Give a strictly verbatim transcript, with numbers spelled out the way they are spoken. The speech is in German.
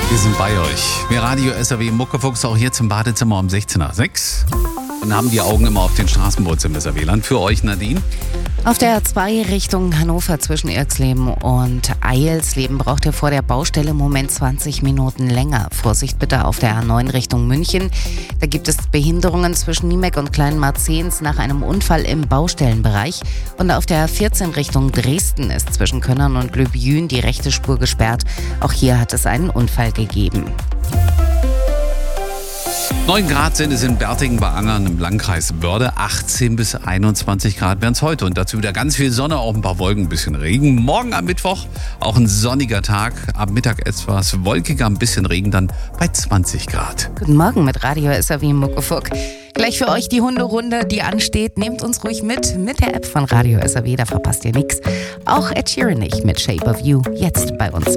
Wir sind bei euch. Wir Radio S R W Muckefuchs auch jetzt im Badezimmer um sechzehn Uhr sechs und haben die Augen immer auf den Straßenboots im S R W-Land. Für euch, Nadine. Auf der A zwei Richtung Hannover zwischen Irxleben und Eilsleben braucht ihr vor der Baustelle im Moment zwanzig Minuten länger. Vorsicht bitte auf der A neun Richtung München. Da gibt es Behinderungen zwischen Niemek und Kleinmarzens nach einem Unfall im Baustellenbereich. Und auf der A vierzehn Richtung Dresden ist zwischen Könnern und Löbjün die rechte Spur gesperrt. Auch hier hat es einen Unfall gegeben. neun Grad sind es in Bertingen bei Angern im Landkreis Börde. achtzehn bis einundzwanzig Grad werden es heute. Und dazu wieder ganz viel Sonne, auch ein paar Wolken, ein bisschen Regen. Morgen am Mittwoch auch ein sonniger Tag. Am Mittag etwas wolkiger, ein bisschen Regen, dann bei zwanzig Grad. Guten Morgen mit Radio S R W Muckefuck. Gleich für euch die Hunderunde, die ansteht. Nehmt uns ruhig mit, mit der App von Radio S R W, da verpasst ihr nichts. Auch Ed Sheeran nicht mit Shape of You, jetzt bei uns.